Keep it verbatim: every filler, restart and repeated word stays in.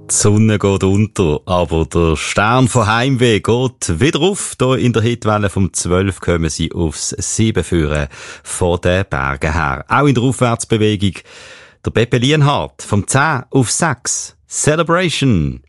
Die Sonne geht unter, aber der Stern von Heimweh geht wieder auf. Hier in der Hitwelle vom zwölf kommen sie aufs sieben führen von den Bergen her. Auch in der Aufwärtsbewegung. Der Beppe Lienhardt vom zehn auf sechs. Celebration.